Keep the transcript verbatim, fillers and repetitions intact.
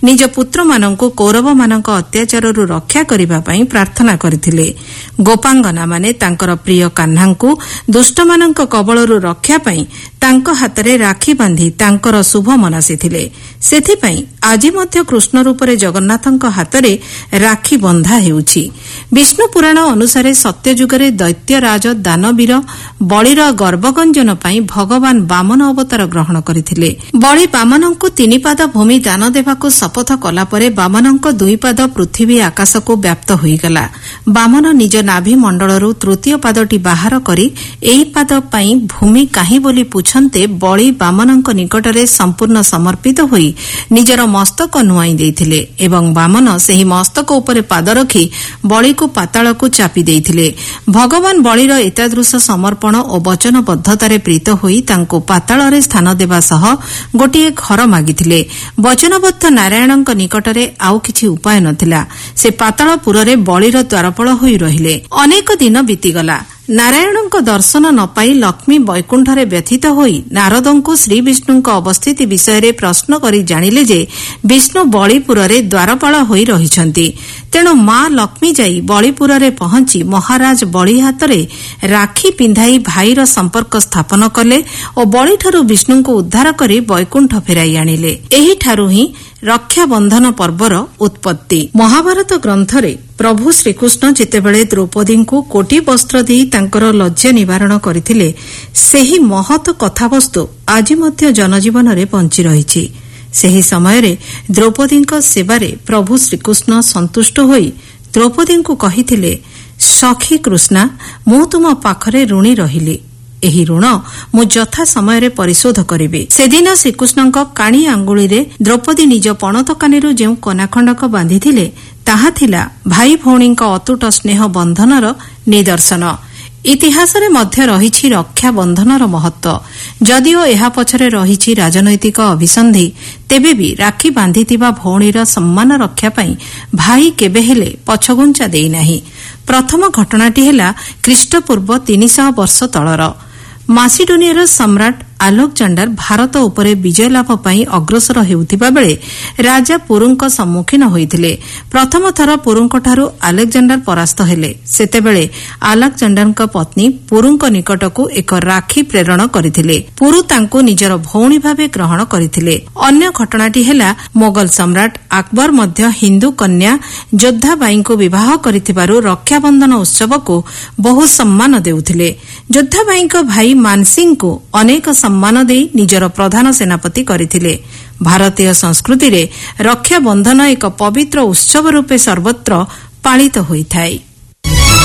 ନିଜ ପୁତ୍ରମାନଙ୍କୁ କୌରବମାନଙ୍କ ଅତ୍ୟାଚାରରୁ ରକ୍ଷା କରିବା ପାଇଁ ପ୍ରାର୍ଥନା କରିଥିଲେ। ଗୋପାଙ୍ଗନାମାନେ ତାଙ୍କର ପ୍ରିୟ କାହ୍ନାଙ୍କୁ ଦୁଷ୍ଟମାନଙ୍କ କବଳରୁ ରକ୍ଷା ପାଇଁ ତାଙ୍କ ହାତରେ ରାକ୍ଷୀ ବାନ୍ଧି ତାଙ୍କର ଶୁଭ ମନାସିଥିଲେ। ସେଥିପାଇଁ ଆଜି ମଧ୍ୟ କୃଷ୍ଣ ରୂପରେ ଜଗନ୍ନାଥଙ୍କ ହାତରେ ରାକ୍ଷୀ ବନ୍ଧା ହେଉଛି। ବିଷ୍ଣୁ ପୁରାଣ ଅନୁସାରେ ସତ୍ୟଯୁଗରେ ଦୈତ୍ୟରାଜ ଦାନବୀର ବଳିର ଗର୍ଭଗଞ୍ଜନ ପାଇଁ ଭଗବାନ ବାମନ ଅବତାର ଗ୍ରହଣ କରିଥିଲେ। ବଳି ବାମନଙ୍କୁ ତିନିପାଦ ଭୂମି ଦାନ ଦେବାକୁ ଶପଥ କଲାପରେ ବାମନଙ୍କ ଦୁଇ ପାଦ ପୃଥିବୀ ଆକାଶକୁ ବ୍ୟାପ୍ତ ହୋଇଗଲା। ବାମନ ନିଜ ନାଭି ମଣ୍ଡଳରୁ ତୃତୀୟ ପାଦଟି ବାହାର କରି ଏହି ପାଦ ପାଇଁ ଭୂମି କାହିଁ ବୋଲି ପୁଛନ୍ତେ ବଳି ବାମନଙ୍କ ନିକଟରେ ସମ୍ପୂର୍ଣ୍ଣ ସମର୍ପିତ ହୋଇ ନିଜର ମସ୍ତକ ନୁଆଇଁ ଦେଇଥିଲେ ଏବଂ ବାମନ ସେହି ମସ୍ତକ ଉପରେ ପାଦ ରଖି ବଳିକୁ ପାତାଳକୁ ଚାପି ଦେଇଥିଲେ। ଭଗବାନ ବଳିର ଏତାଦୃଶ ସମର୍ପଣ ଓ ବଚନବଦ୍ଧତାରେ ପ୍ରୀତ ହୋଇ ତାଙ୍କୁ ପାତାଳରେ ସ୍ଥାନ ଦେବା ସହ ଗୋଟିଏ ଘର ମାଗିଥିଲେ। ବଚନବଦ୍ଧ ନାରାୟଣଙ୍କ ନିକଟରେ ଆଉ କିଛି ଉପାୟ ନଥିଲା। ସେ ପାତାଳପୁରରେ ବଳିର ଦ୍ୱାରପାଳ ହୋଇ ରହିଲେ। ଅନେକ ଦିନ ବିତିଗଲା। ନାରାୟଣଙ୍କ ଦର୍ଶନ ନ ପାଇ ଲକ୍ଷ୍ମୀ ବୈକୁଣ୍ଠରେ ବ୍ୟଥିତ ହୋଇ ନାରଦଙ୍କୁ ଶ୍ରୀବିଷ୍ଣୁଙ୍କ ଅବସ୍ଥିତି ବିଷୟରେ ପ୍ରଶ୍ନ କରି ଜାଣିଲେ ଯେ ବିଷ୍ଣୁ ବଳିପୁରରେ ଦ୍ୱାରପାଳ ହୋଇ ରହିଛନ୍ତି। ତେଣୁ ମା ଲକ୍ଷ୍ମୀ ଯାଇ ବଳିପୁରରେ ପହଞ୍ଚି ମହାରାଜ ବଳି ହାତରେ ରାକ୍ଷୀ ପିନ୍ଧାଇ ଭାଇର ସମ୍ପର୍କ ସ୍ଥାପନ କଲେ ଓ ବଳିଠାରୁ ବିଷ୍ଣୁଙ୍କୁ ଉଦ୍ଧାର କରି ବୈକୁଣ୍ଠ ଫେରାଇ ଆଣିଲେ। ଏହିଠାରୁ ହିଁ ରକ୍ଷାବନ୍ଧନ ପର୍ବର ଉତ୍ପତ୍ତି। ମହାଭାରତ ଗ୍ରନ୍ଥରେ ପ୍ରଭୁ ଶ୍ରୀକୃଷ୍ଣ ଯେତେବେଳେ ଦ୍ରୌପଦୀଙ୍କୁ କୋଟି ବସ୍ତ୍ର ଦେଇ ତାଙ୍କର ଲଜ୍ଜା ନିବାରଣ କରିଥିଲେ ସେହି ମହତ୍ କଥାବସ୍ତୁ ଆଜି ମଧ୍ୟ ଜନଜୀବନରେ ବଞ୍ଚି ରହିଛି। ସେହି ସମୟରେ ଦ୍ରୌପଦୀଙ୍କ ସେବାରେ ପ୍ରଭୁ ଶ୍ରୀକୃଷ୍ଣ ସନ୍ତୁଷ୍ଟ ହୋଇ ଦ୍ରୌପଦୀଙ୍କୁ କହିଥିଲେ, ସଖୀ କୃଷ୍ଣା, ମୁଁ ତୁମ ପାଖରେ ଋଣୀ ରହିଲି। ଏହି ଋଣ ମୁଁ ଯଥା ସମୟରେ ପରିଶୋଧ କରିବି। ସେଦିନ ଶ୍ରୀକୃଷ୍ଣଙ୍କ କାଣି ଆଙ୍ଗୁଳିରେ ଦ୍ରୌପଦୀ ନିଜ ପଣତ କାନିରୁ ଯେଉଁ କନାଖଣ୍ଡକ ବାନ୍ଧିଥିଲେ ତାହା ଥିଲା ଭାଇ ଭଉଣୀଙ୍କ ଅତୁଟ ସ୍ନେହ ବନ୍ଧନର ନିଦର୍ଶନ। ଇତିହାସରେ ମଧ୍ୟ ରହିଛି ରକ୍ଷାବନ୍ଧନର ମହତ୍ତ୍ୱ। ଯଦିଓ ଏହା ପଛରେ ରହିଛି ରାଜନୈତିକ ଅଭିସନ୍ଧି, ତେବେ ବି ରାକ୍ଷୀ ବାନ୍ଧିଥିବା ଭଉଣୀର ସମ୍ମାନ ରକ୍ଷା ପାଇଁ ଭାଇ କେବେହେଲେ ପଛଘୁଞ୍ଚା ଦେଇନାହିଁ। ପ୍ରଥମ ଘଟଣାଟି ହେଲା ଖ୍ରୀଷ୍ଟପୂର୍ବ ତିନିଶହ ବର୍ଷ ତଳର। ମାସିଡୋନିଆର ସମ୍ରାଟ ଆଲେକଜାଣ୍ଡାର ଭାରତ ଉପରେ ବିଜୟ ଲାଭ ପାଇଁ ଅଗ୍ରସର ହେଉଥିବା ବେଳେ ରାଜା ପୁରୁଙ୍କ ସମ୍ମୁଖୀନ ହୋଇଥିଲେ। ପ୍ରଥମ ଥର ପୁରୁଙ୍କଠାରୁ ଆଲେକଜାଣ୍ଡାର ପରାସ୍ତ ହେଲେ। ସେତେବେଳେ ଆଲେକଜାଣ୍ଡାରଙ୍କ ପତ୍ନୀ ପୁରୁଙ୍କ ନିକଟକୁ ଏକ ରାକ୍ଷୀ ପ୍ରେରଣ କରିଥିଲେ। ପୁରୁ ତାଙ୍କୁ ନିଜର ଭଉଣୀ ଭାବେ ଗ୍ରହଣ କରିଥିଲେ। ଅନ୍ୟ ଘଟଣାଟି ହେଲା ମୋଗଲ ସମ୍ରାଟ ଆକବର ମଧ୍ୟ ହିନ୍ଦୁ କନ୍ୟା ଯୋଦ୍ଧାବାଈଙ୍କୁ ବିବାହ କରିଥିବାରୁ ରକ୍ଷାବନ୍ଧନ ଉତ୍ସବକୁ ବହୁ ସମ୍ମାନ ଦେଉଥିଲେ। ଯୋଦ୍ଧାବାଈଙ୍କ ଭାଇ ମାନସିଂଙ୍କୁ ଅନେକ ସମ୍ମାନ ଦେଇ ନିଜର ପ୍ରଧାନ ସେନାପତି କରିଥିଲେ। ଭାରତୀୟ ସଂସ୍କୃତିରେ ରକ୍ଷାବନ୍ଧନ ଏକ ପବିତ୍ର ଉତ୍ସବ ରୂପେ ସର୍ବତ୍ର ପାଳିତ ହୋଇଥାଏ।